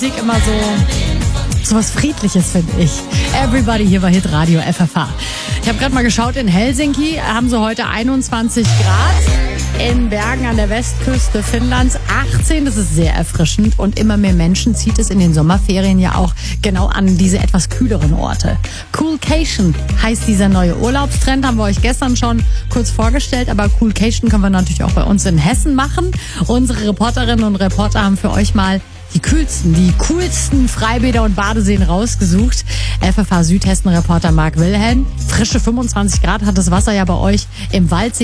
Musik immer so was Friedliches, finde ich. Everybody hier bei Hitradio FFH. Ich habe gerade mal geschaut, in Helsinki haben sie heute 21 Grad. In Bergen an der Westküste Finnlands 18. Das ist sehr erfrischend und immer mehr Menschen zieht es in den Sommerferien ja auch genau an diese etwas kühleren Orte. Coolcation heißt dieser neue Urlaubstrend, haben wir euch gestern schon kurz vorgestellt, aber Coolcation können wir natürlich auch bei uns in Hessen machen. Unsere Reporterinnen und Reporter haben für euch mal die coolsten Freibäder und Badeseen rausgesucht. FFH Südhessen-Reporter Marc Wilhelm. Frische 25 Grad hat das Wasser ja bei euch im Waldsee.